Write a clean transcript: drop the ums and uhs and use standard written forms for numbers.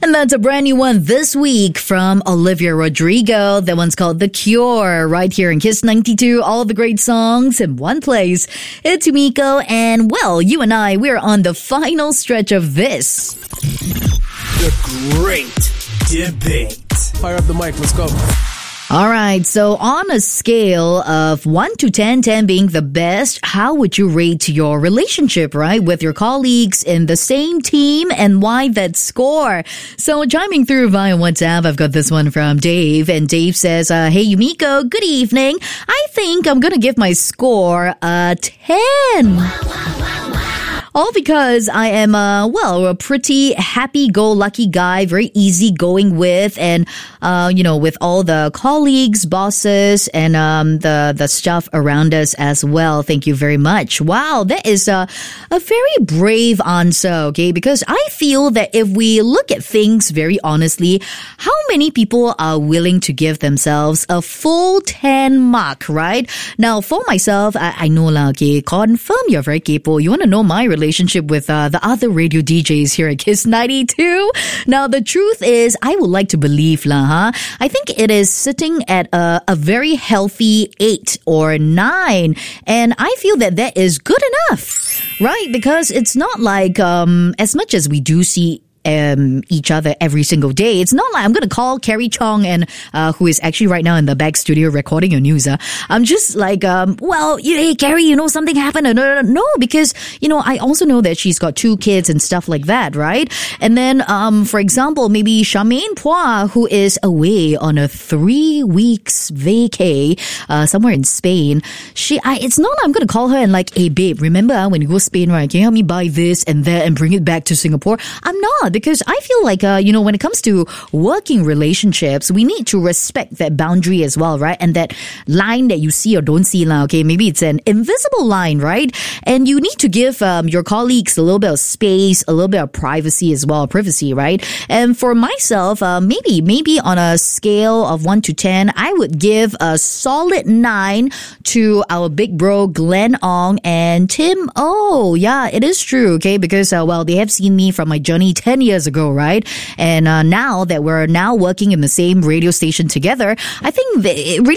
And that's a brand new one this week from Olivia Rodrigo. That one's called The Cure, right here in Kiss 92. All the great songs in one place. It's Yumiko, and well, you and I, we're on the final stretch of this. The Great Debate. Fire up the mic, let's go. All right, so on a scale of 1 to 10, 10 being the best, how would you rate your relationship, right, with your colleagues in the same team, and why that score? So chiming through via WhatsApp, I've got this one from Dave, and Dave says, hey, Yumiko, good evening. I think I'm going to give my score a 10. All because I am, a pretty happy-go-lucky guy, very easygoing with, and, with all the colleagues, bosses, and the stuff around us as well. Thank you very much. Wow, that is a very brave answer, okay? Because I feel that if we look at things very honestly, how many people are willing to give themselves a full 10 mark, right? Now, for myself, I know lah, okay, confirm you're very capable. You want to know my relationship with the other radio DJs here at Kiss 92? Now, the truth is, I would like to believe lah, I think it is sitting at a very healthy 8 or 9, and I feel that is good enough, right? Because it's not like as much as we do see each other every single day. It's not like I'm going to call Carrie Chong and who is actually right now in the back studio recording your news. I'm just like, hey, Carrie, something happened. No, because, I also know that she's got 2 kids and stuff like that, right? And then, for example, maybe Charmaine Poir, who is away on a 3 weeks vacay somewhere in Spain. It's not like I'm going to call her and like, hey, babe, remember when you go to Spain, right? Can you help me buy this and that and bring it back to Singapore? I'm not. Because I feel like, when it comes to working relationships, we need to respect that boundary as well, right? And that line that you see or don't see, okay? Maybe it's an invisible line, right? And you need to give your colleagues a little bit of space, a little bit of privacy as well, right? And for myself, maybe on a scale of 1 to 10, I would give a solid 9 to our big bro, Glenn Ong and Tim O. Yeah, it is true, okay? Because, they have seen me from my journey 10 years ago, right? And now that we're now working in the same radio station together, I think it really